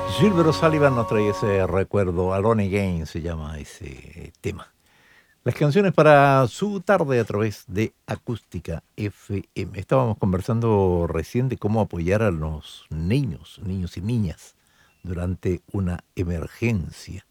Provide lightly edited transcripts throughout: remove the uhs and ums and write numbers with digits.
Gilbert O'Sullivan nos trae ese recuerdo. Alone Again se llama ese tema. Las canciones para su tarde a través de Acústica FM. Estábamos conversando recién de cómo apoyar a los niños, niños y niñas, durante una emergencia.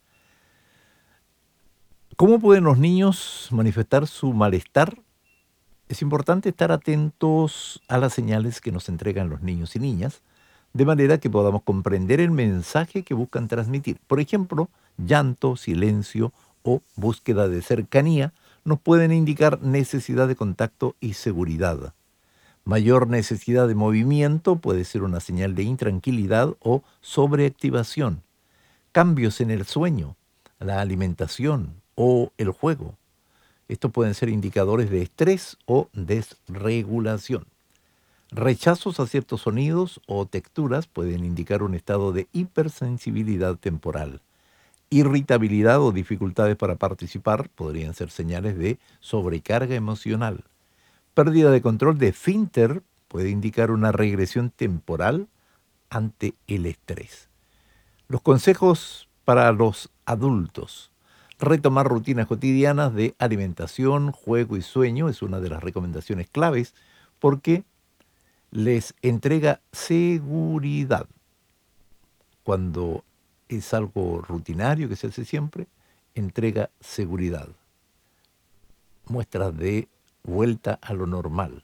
¿Cómo pueden los niños manifestar su malestar? Es importante estar atentos a las señales que nos entregan los niños y niñas, de manera que podamos comprender el mensaje que buscan transmitir. Por ejemplo, llanto, silencio o búsqueda de cercanía nos pueden indicar necesidad de contacto y seguridad. Mayor necesidad de movimiento puede ser una señal de intranquilidad o sobreactivación. Cambios en el sueño, la alimentación o el juego. Estos pueden ser indicadores de estrés o desregulación. Rechazos a ciertos sonidos o texturas pueden indicar un estado de hipersensibilidad temporal. Irritabilidad o dificultades para participar podrían ser señales de sobrecarga emocional. Pérdida de control de esfínter puede indicar una regresión temporal ante el estrés. Los consejos para los adultos. Retomar rutinas cotidianas de alimentación, juego y sueño es una de las recomendaciones claves porque les entrega seguridad. Cuando es algo rutinario que se hace siempre, entrega seguridad. Muestras de vuelta a lo normal.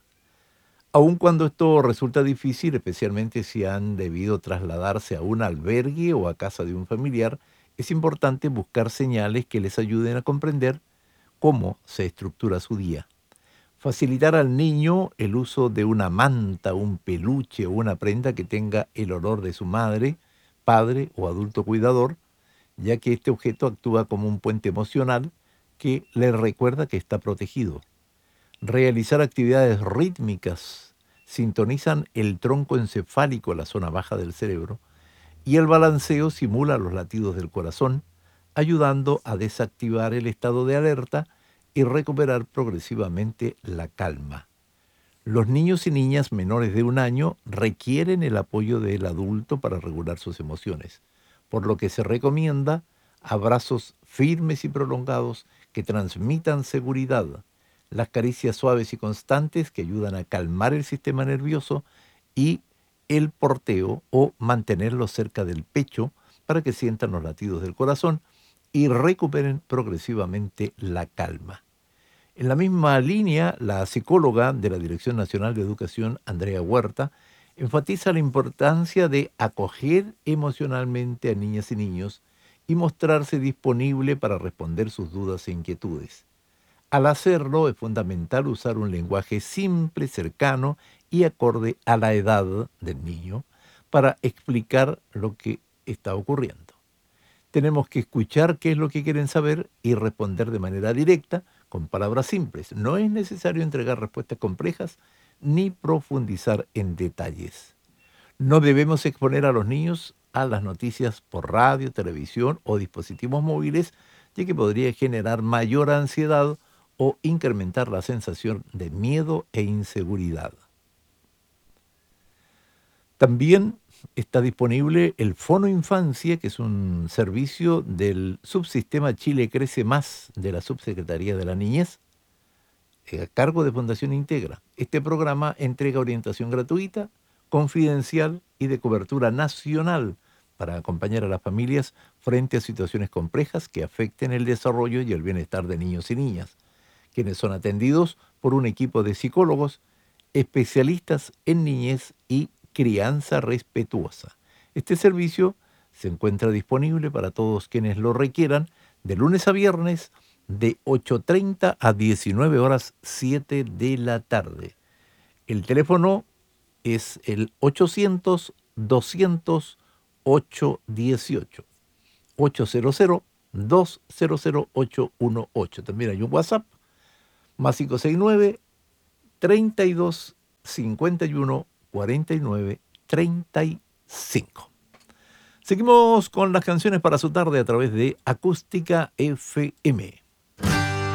Aun cuando esto resulta difícil, especialmente si han debido trasladarse a un albergue o a casa de un familiar, es importante buscar señales que les ayuden a comprender cómo se estructura su día. Facilitar al niño el uso de una manta, un peluche o una prenda que tenga el olor de su madre, padre o adulto cuidador, ya que este objeto actúa como un puente emocional que le recuerda que está protegido. Realizar actividades rítmicas sintonizan el tronco encefálico, la zona baja del cerebro, y el balanceo simula los latidos del corazón, ayudando a desactivar el estado de alerta y recuperar progresivamente la calma. Los niños y niñas menores de 1 año requieren el apoyo del adulto para regular sus emociones, por lo que se recomienda abrazos firmes y prolongados que transmitan seguridad, las caricias suaves y constantes que ayudan a calmar el sistema nervioso y el porteo o mantenerlo cerca del pecho para que sientan los latidos del corazón y recuperen progresivamente la calma. En la misma línea, la psicóloga de la Dirección Nacional de Educación, Andrea Huerta, enfatiza la importancia de acoger emocionalmente a niñas y niños y mostrarse disponible para responder sus dudas e inquietudes. Al hacerlo, es fundamental usar un lenguaje simple, cercano y acorde a la edad del niño para explicar lo que está ocurriendo. Tenemos que escuchar qué es lo que quieren saber y responder de manera directa con palabras simples. No es necesario entregar respuestas complejas ni profundizar en detalles. No debemos exponer a los niños a las noticias por radio, televisión o dispositivos móviles, ya que podría generar mayor ansiedad o incrementar la sensación de miedo e inseguridad. También está disponible el Fono Infancia, que es un servicio del subsistema Chile Crece Más de la Subsecretaría de la Niñez, a cargo de Fundación Integra. Este programa entrega orientación gratuita, confidencial y de cobertura nacional para acompañar a las familias frente a situaciones complejas que afecten el desarrollo y el bienestar de niños y niñas, quienes son atendidos por un equipo de psicólogos especialistas en niñez y crianza respetuosa. Este servicio se encuentra disponible para todos quienes lo requieran de lunes a viernes de 8:30 a 19 horas 7 de la tarde. El teléfono es el 800-200-818. 800-200-818. También hay un WhatsApp, más 569-32-51-49-35. Seguimos con las canciones para su tarde a través de Acústica FM.